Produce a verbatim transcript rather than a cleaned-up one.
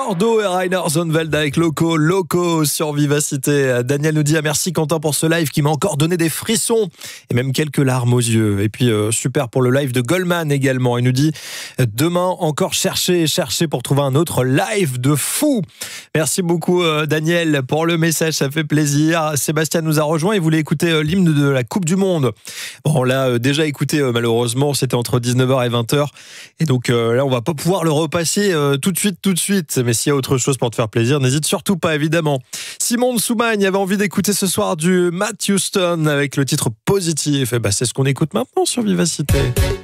Bordeaux et Rainer Zonwald avec Loco, Loco sur Vivacité. Daniel nous dit ah, merci Quentin pour ce live qui m'a encore donné des frissons et même quelques larmes aux yeux. Et puis euh, super pour le live de Goldman également. Il nous dit demain encore chercher, chercher pour trouver un autre live de fou. Merci beaucoup euh, Daniel pour le message, ça fait plaisir. Sébastien nous a rejoint, il voulait écouter euh, l'hymne de la Coupe du Monde. Bon, on l'a euh, déjà écouté euh, malheureusement, c'était entre dix-neuf heures et vingt heures. Et donc euh, là on va pas pouvoir le repasser euh, tout de suite, tout de suite. Mais s'il y a autre chose pour te faire plaisir, n'hésite surtout pas, évidemment. Simon de Soumagne avait envie d'écouter ce soir du Matt Houston avec le titre Positif. Et bah, c'est ce qu'on écoute maintenant sur Vivacité.